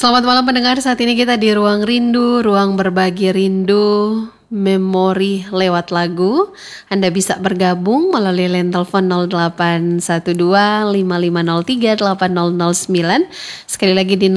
Selamat malam pendengar, saat ini kita di Ruang Rindu, ruang berbagi rindu, memori lewat lagu. Anda bisa bergabung melalui line telepon 0812-5503-8009. Sekali lagi di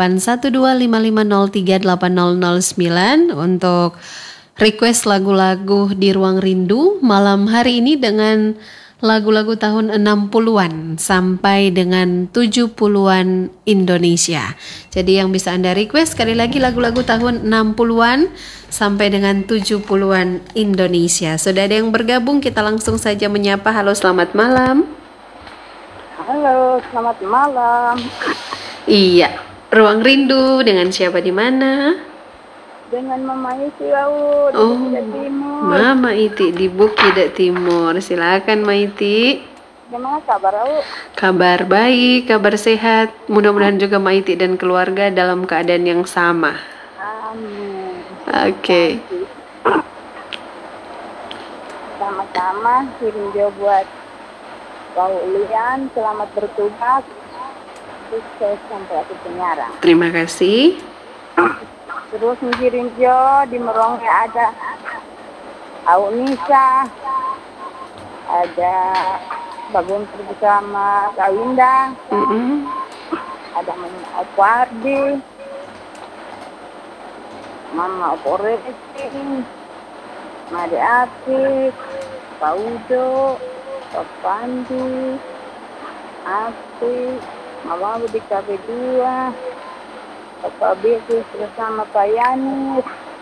0812-5503-8009 untuk request lagu-lagu di Ruang Rindu malam hari ini dengan lagu-lagu tahun 60-an sampai dengan 70-an Indonesia. Jadi yang bisa Anda request sekali lagi lagu-lagu tahun 60-an sampai dengan 70-an Indonesia. Sudah ada yang bergabung, kita langsung saja menyapa. Halo, selamat malam. Halo, selamat malam. Iya, Ruang Rindu dengan siapa di mana? Dengan Mama Iti Laut di Bukit Timur. Mama Iti di Bukit Timur. Silakan Maiti. Gimana kabar Laut? Kabar baik, kabar sehat. Mudah-mudahan juga Maiti dan keluarga dalam keadaan yang sama. Amin. Oke. Sama-sama kirim dia buat Paulian, selamat bertugas. Sukses sampai aku penyiaran. Terima kasih. Terus ngirim Jo di Merongnya ada Au Nisa, ada Bagun bersama Kak Winda, ada Mama Opo Ardi, Mama Opo Resi, Made Apik, Pak Udo, Pak Pandi, Apik, Mama di KB2, Bapak Bekus bersama Pak Yanis.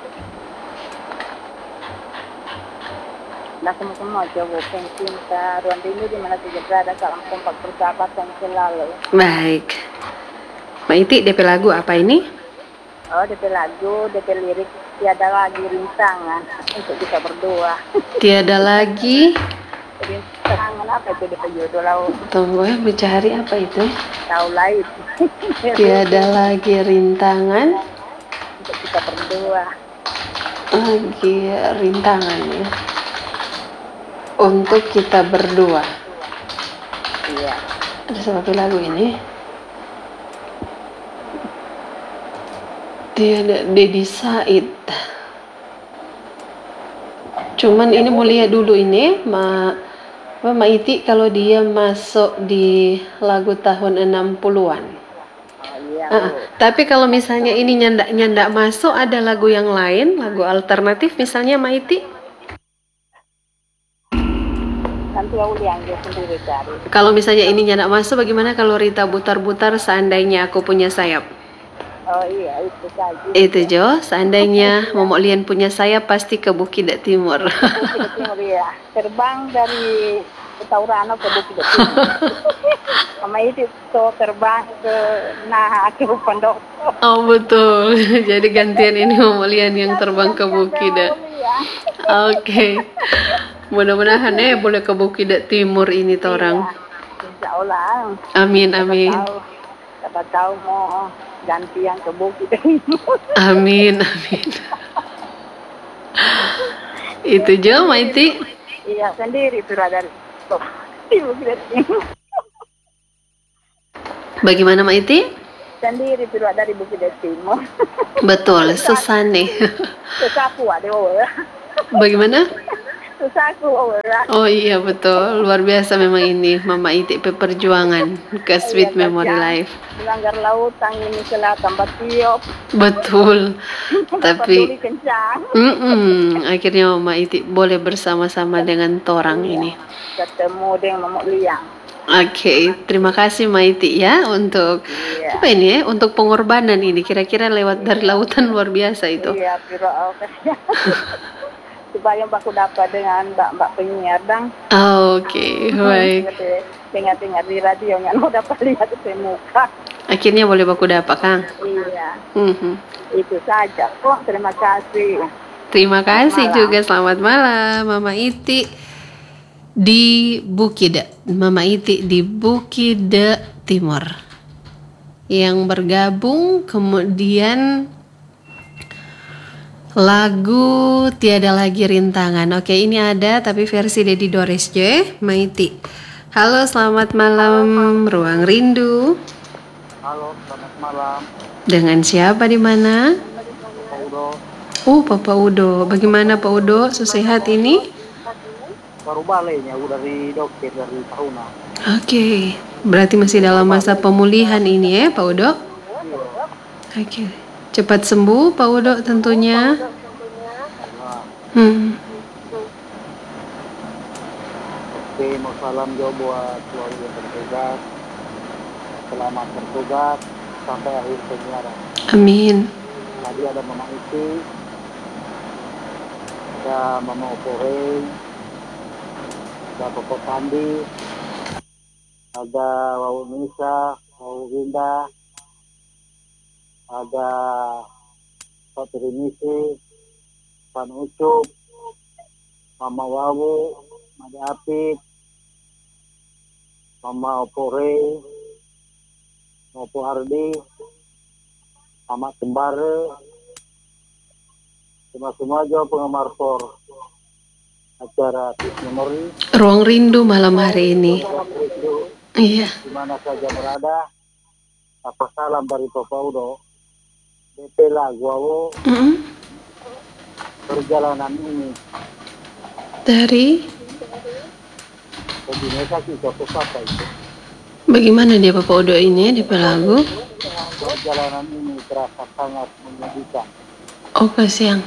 Nah, semua coba pencinta Ruang Rindu di mana saja berada, salam kompak persahabatan selalu. Baik. Maiti, DP lagu apa ini? Oh, DP lagu, DP lirik, tiada lagi rintangan untuk kita berdoa. Tiada lagi. Rintangan apa itu DP judul Laut? Tunggu ya, mencari apa itu? Tahu lain. Tiada lagi rintangan. Untuk kita berdoa. Lagi rintangan ya. Untuk kita berdua. Iya. Ada seperti lagu ini. Tiada Dedi Said. Cuman ini mau lihat dulu ini, Mama Iti kalau dia masuk di lagu tahun 60-an. Tapi kalau misalnya ini nyandak masuk, ada lagu yang lain, lagu alternatif misalnya Maiti. Nanti aku lihat dia sendiri cari. Kalau misalnya ini nyandak masuk, bagaimana kalau Rita Butar-Butar Seandainya Aku Punya Sayap? Oh iya, itu saja. Itu Jo, seandainya Momok Lian punya sayap pasti ke Bukit Timur. Bukit Timur ya. Terbang dari Taurano ke Bukit Timur. Sama itu terbang ke Pondok. Oh betul. Jadi gantian ini Momok Lian yang terbang ke Bukit. Oke. Mudah-mudahan boleh ke Bukit Timur ini torang. Insya Allah. Amin amin. Siapa tahu mau gantian ke Bukit Timur. Amin amin. Itu Jo Maiti. Iya sendiri dari Bukit Timur. Bagaimana Maiti? Sendiri dari Bukit Timur. Betul, Susane. Sesapu ada orang. Bagaimana? Sesaku orang. Oh iya betul, luar biasa memang ini Mama Iti perjuangan ke Sweet Memory Life. Melanggar lautan ini selatan Batiop. Betul. Tapi kencang. akhirnya Mama Iti boleh bersama-sama dengan torang ini. Ketemu dengan Mama Liang. Oke, terima kasih Maiti ya untuk apa ini ya? Untuk pengorbanan ini kira-kira lewat dari lautan luar biasa itu. Iya, supaya aku dapat dengan mbak penyiar dan. Oke, baik. Dengar di radio yang mau dapat lihat itu muka. Akhirnya boleh baku dapat Kang. Iya. Itu saja kok. Terima kasih. Terima kasih juga. Selamat malam Mama Iti di Bukit. Mama Iti di Bukit Timur yang bergabung, kemudian lagu Tiada Lagi Rintangan. Oke, ini ada tapi versi Dedi Doresje, Maiti. Halo, selamat malam Ruang Rindu. Halo, selamat malam. Dengan siapa di mana? Pak Udo. Oh, Papa Udo. Bagaimana Pak Udo? Sehat ini? Baru baliknya, udah dari dokter dari Tahuna. Oke. Berarti masih dalam masa pemulihan ini ya, Pak Udo? Iya. Oke. Cepat sembuh, Pak Udo tentunya. Nah, Hmm. oke, mau salam juga buat keluarga bertugas. Selamat bertugas sampai akhir penyiaran. Amin. Tadi ada Mama Iti, ada Mama Opore, ada Papa Pandi, ada Wawu Nisa, Wawu Winda, ada Pak Trinisi, Pan Ucup, Mama Wawu, Mama Apit, Mama Opore, Opo Ardi, Mama Kembare, semua juga penggemar for acara Tips Memori, Ruang rindu malam hari ini. itu Iya. di mana saja berada. Apa salam dari Papa Udo. DP lagu Wawu, Mm-mm. perjalanan ini. Dari Indonesia kita apa itu? bagaimana dia Papa Udo ini di lagu? Perjalanan ini terasa sangat menyedihkan. Oh, kasihan.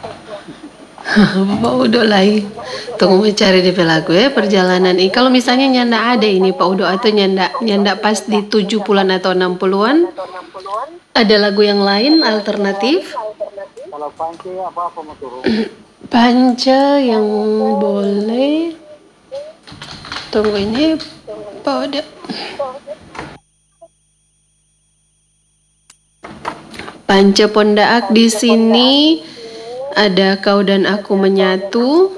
Pak Udo lain. Tunggu mencari DP lagu ya perjalanan ini. Kalau misalnya nyanda ada ini Pak Udo atau nyanda pas di 70-an atau 60-an, ada lagu yang lain alternatif? Kalau panci apa mau turun? Panca yang boleh. Tunggu ini Pak Udo. Panca Pondaak di sini. Ada Kau dan Aku Menyatu.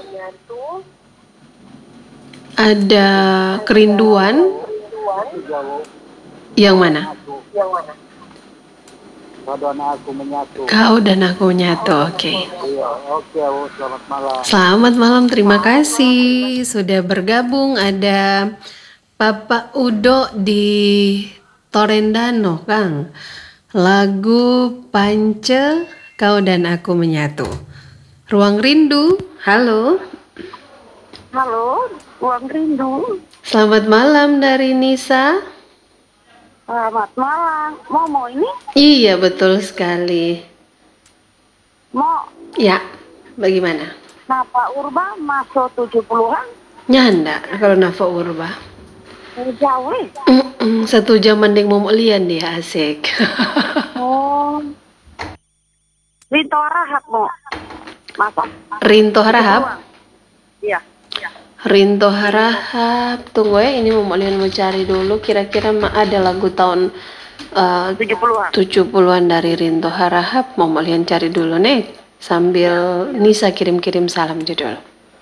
Ada Kerinduan. Yang mana? Kau dan Aku Menyatu. Kau dan Aku Menyatu. Oke. Iya, oke, selamat malam. Selamat malam. Terima kasih sudah bergabung. Ada Papa Udo di Torendano, Kang. Lagu Pance Kau dan Aku Menyatu. Ruang Rindu. Halo. Halo, Ruang Rindu. Selamat malam dari Nisa. Selamat malam. Mau ini? Iya, betul sekali. Mau Ya, bagaimana? Napa Urba masuk 70-an? Nyanda kalau Nafa Urba. Jauh. 1 jam mending mau lian dia asik. Oh. Rito Rahab mau. Masa? Rinto Harahap. Iya. Rinto Harahap. Tunggu ya, ini mau lian mau cari dulu kira-kira ada lagu tahun 70-an. 70-an dari Rinto Harahap. Mau lian cari dulu nih sambil Nisa kirim-kirim salam judul.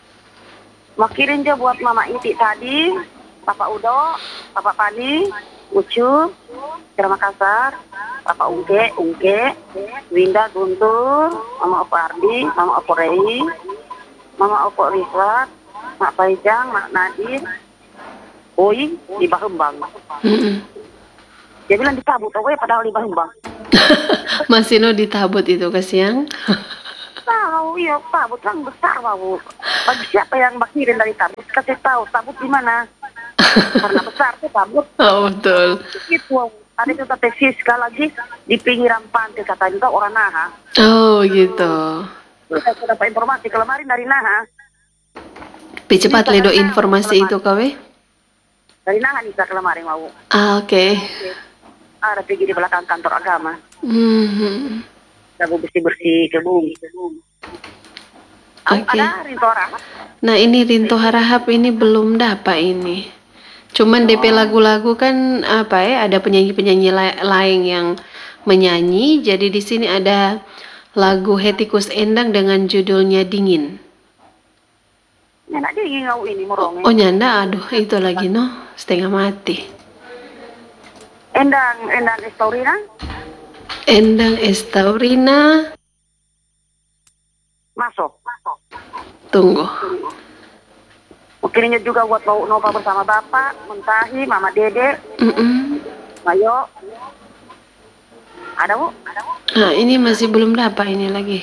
Mau kirim aja buat Mama Iti tadi, Papa Udo, Papa Pani, Ucu, Kira Makassar, Papa Ungke, Winda Guntur, Mama Opo Ardi, Mama Opo Rei, Mama Opo Rifat, Mak Paijang, Mak Nadir, Oi, di Bahembang. Dia bilang ditabut, oke padahal di Bahembang. Masih no ditabut itu kasihan. Tahu, iya tabut kan besar, Babu. Bagi siapa yang bakirin dari tabut, kasih tahu tabut di mana. Karena besar tuh tabut. Oh, betul. Itu ada juga tesis sekali lagi di pinggiran pantai kata juga orang Naha. Oh, gitu. Saya sudah dapat informasi kemarin dari Naha. Pi cepat ledo informasi itu kawe. Dari Naha nih saya kemarin mau. Oke. Ada pergi di belakang kantor agama. Mhm. Lagu bersih-bersih ke bumi. Oke. Ada Rinto Rahab. Nah, ini Rinto Harahap ini belum dapat ini. Cuman DP lagu-lagu kan apa ya? Ada penyanyi-penyanyi lain yang menyanyi. Jadi di sini ada lagu Hetikus Endang dengan judulnya Dingin. Nenek dia ingin ngau ini morongnya. Oh nyanda, aduh itu lagi no, setengah mati. Endang Estorina. Endang Estaurina. Masuk. Tunggu. Mungkinnya juga buat bau Nova bersama Bapak, Muntahi, Mama Dede, Mm-mm. Mayo, Ada Bu? Nah, ini masih belum dapat ini lagi.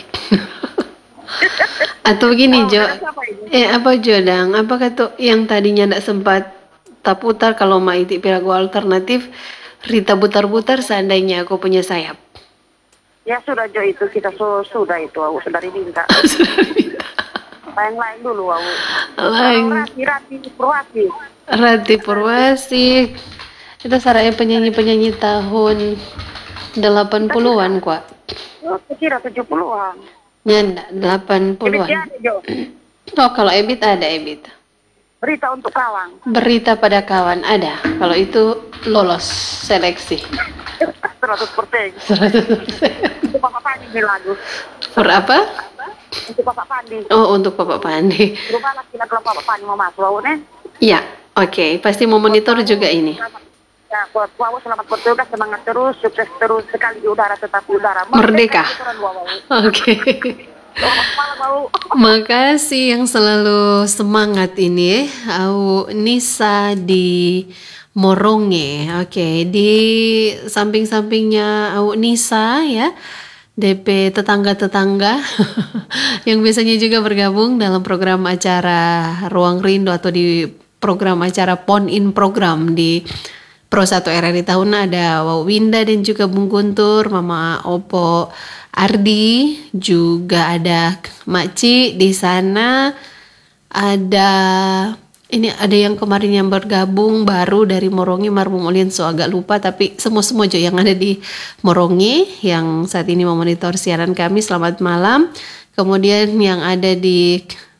Atau begini Jo, Siapa ini? apa Jodang, apakah tuh yang tadinya tidak sempat tak putar kalau mau itu lagu alternatif, Rita putar-putar seandainya aku punya sayap. Ya sudah Jo, itu kita sudah itu aku sudah diminta. Yang lain dulu aku. Lain. Rati Purwasi. Rati Purwasi. Itu saraya penyanyi-penyanyi tahun 80-an kuat. Oh, saya kira 70-an. Nyanda Ebit 80-an. ada Jo. Oh, kalau Ebit ada Ebit. Berita untuk kawan. Berita pada kawan ada. Kalau itu lolos seleksi. 100%. 100%. Untuk Bapak Pandi ini lagu. For apa? Untuk Bapak Pandi. Oh, untuk Bapak Pandi. Berubah lagi kalau Bapak Pandi mau masuk aku nih. Ya, oke. Pasti mau monitor juga ini. Ya, buat Wawu selamat bertugas, semangat terus, sukses terus, sekali di udara tetap di udara. Merdeka. Aturan Wawu. Oke. Selamat malam Wawu. Makasih yang selalu semangat ini. Au Nisa di Moronge. Oke, di samping-sampingnya Au Nisa ya. DP tetangga-tetangga yang biasanya juga bergabung dalam program acara Ruang Rindu atau di program acara Pon in Program di Pro 1 RRI Tahun ada Wau Winda dan juga Bung Guntur, Mama Opo Ardi, juga ada Makci di sana, ada yang kemarin yang bergabung baru dari Morongi, Marbung Ulin, so agak lupa, tapi semua jo yang ada di Morongi yang saat ini memonitor siaran kami, selamat malam. Kemudian yang ada di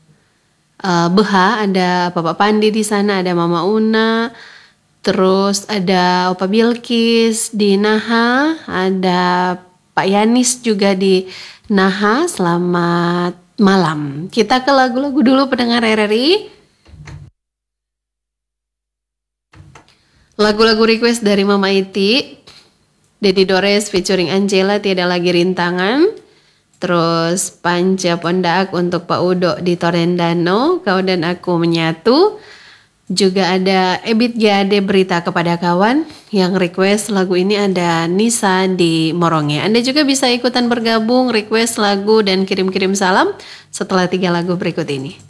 Beha ada Bapak Pandi di sana, ada Mama Una, terus ada Opa Bilkis di Naha, ada Pak Yanis juga di Naha. Selamat malam. Kita ke lagu-lagu dulu pendengar RRI. Lagu-lagu request dari Mama Iti, Dedi Dores featuring Angela, Tiada Lagi Rintangan. Terus Panca Pondak untuk Pak Udo di Torendano, Kau dan Aku Menyatu. Juga ada Ebit Giade, Berita Kepada Kawan. Yang request lagu ini ada Nisa di Moronge. Anda juga bisa ikutan bergabung, request lagu dan kirim-kirim salam setelah 3 lagu berikut ini.